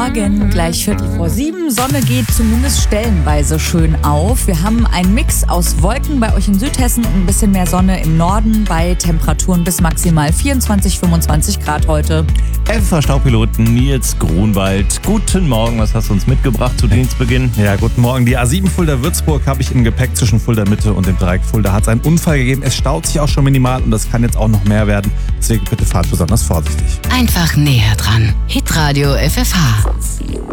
Morgen, gleich 6:45. Sonne geht zumindest stellenweise schön auf. Wir haben einen Mix aus Wolken bei euch in Südhessen und ein bisschen mehr Sonne im Norden bei Temperaturen bis maximal 24, 25 Grad heute. FFH-Staupiloten Nils Grunwald. Guten Morgen, was hast du uns mitgebracht zu Dienstbeginn? Ja, guten Morgen. Die A7 Fulda-Würzburg habe ich im Gepäck zwischen Fulda-Mitte und dem Dreieck Fulda. Hat es einen Unfall gegeben. Es staut sich auch schon minimal und das kann jetzt auch noch mehr werden. Deswegen bitte fahrt besonders vorsichtig. Einfach näher dran. Hitradio FFH.